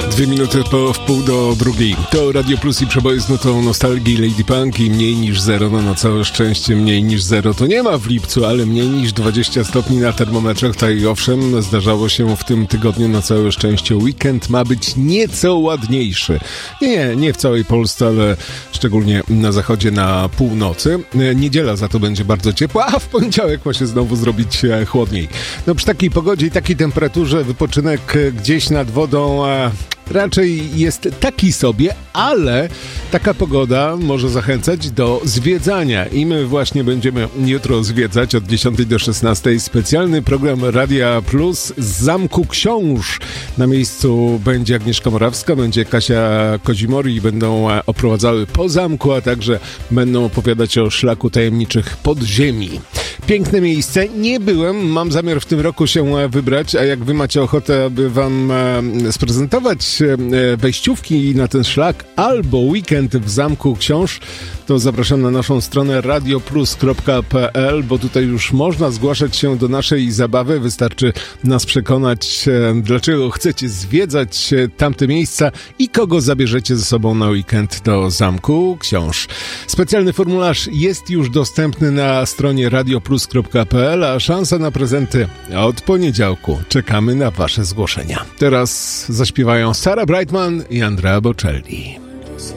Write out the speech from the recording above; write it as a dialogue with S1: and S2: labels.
S1: 2 minuty po wpół do drugiej. To Radio Plus i przeboje z nutą nostalgii Lady Punk i mniej niż zero. No na całe szczęście mniej niż zero to nie ma w lipcu, ale mniej niż 20 stopni na termometrach. Tak i owszem, zdarzało się w tym tygodniu na całe szczęście. Weekend ma być nieco ładniejszy. Nie w całej Polsce, ale szczególnie na zachodzie, na północy. Niedziela za to będzie bardzo ciepła, a w poniedziałek ma się znowu zrobić chłodniej. No przy takiej pogodzie i takiej temperaturze wypoczynek gdzieś nad wodą raczej jest taki sobie, ale taka pogoda może zachęcać do zwiedzania i my właśnie będziemy jutro zwiedzać od 10 do 16 specjalny program Radia Plus z Zamku Książ. Na miejscu będzie Agnieszka Morawska, będzie Kasia Kozimori i będą oprowadzały po zamku, a także będą opowiadać o szlaku tajemniczych podziemi. Piękne miejsce. Nie byłem, mam zamiar w tym roku się wybrać, a jak wy macie ochotę, aby wam sprezentować wejściówki na ten szlak albo weekend w Zamku Książ, to zapraszam na naszą stronę radioplus.pl, bo tutaj już można zgłaszać się do naszej zabawy. Wystarczy nas przekonać, dlaczego chcecie zwiedzać tamte miejsca i kogo zabierzecie ze sobą na weekend do Zamku Książ. Specjalny formularz jest już dostępny na stronie radioplus.pl, a szansa na prezenty od poniedziałku. Czekamy na wasze zgłoszenia. Teraz zaśpiewają Sarah Brightman i Andrea Bocelli.